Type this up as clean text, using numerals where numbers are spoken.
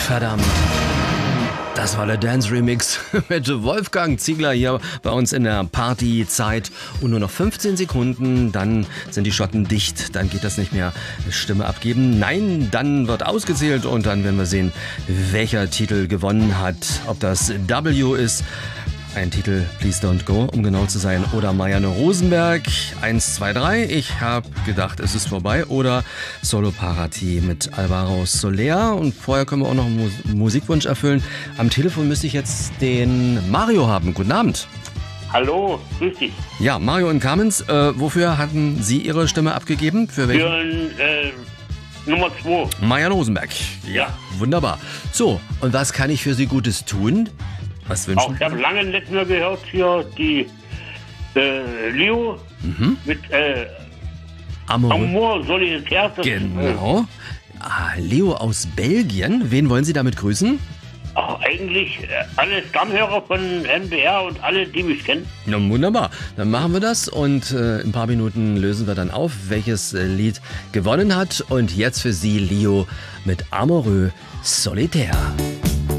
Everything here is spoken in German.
Verdammt. Das war der Dance Remix mit Wolfgang Ziegler hier bei uns in der Partyzeit. Und nur noch 15 Sekunden, dann sind die Schotten dicht. Dann geht das nicht mehr Stimme abgeben. Nein, dann wird ausgezählt und dann werden wir sehen, welcher Titel gewonnen hat. Ob das W ist, ein Titel Please Don't Go, um genau zu sein, oder Marianne Rosenberg, 1, 2, 3, ich habe gedacht, es ist vorbei, oder Solo Parati mit Alvaro Soler. Und vorher können wir auch noch einen Musikwunsch erfüllen. Am Telefon müsste ich jetzt den Mario haben. Guten Abend. Hallo, grüß dich. Ja, Mario in Kamenz, wofür hatten Sie Ihre Stimme abgegeben? Für welchen? Für Nummer 2. Marianne Rosenberg. Ja, wunderbar. So, und was kann ich für Sie Gutes tun? Was wünschen Ich habe lange nicht mehr gehört hier die Leo mit Amour Solitär. Genau. Leo aus Belgien. Wen wollen Sie damit grüßen? Eigentlich alle Stammhörer von NBR und alle, die mich kennen. Na, wunderbar. Dann machen wir das und in ein paar Minuten lösen wir dann auf, welches Lied gewonnen hat. Und jetzt für Sie Leo mit Amoureux Solitaire.